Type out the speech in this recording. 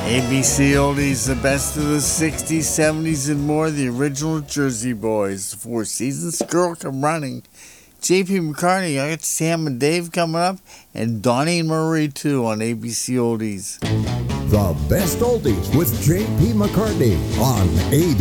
ABC Oldies, the best of the 60s, 70s, and more. The original Jersey Boys. The Four Seasons, Girl Come Running. J.P. McCartney, I got Sam and Dave coming up, and Donnie and Marie too on ABC Oldies. The best oldies with J.P. McCartney on ABC.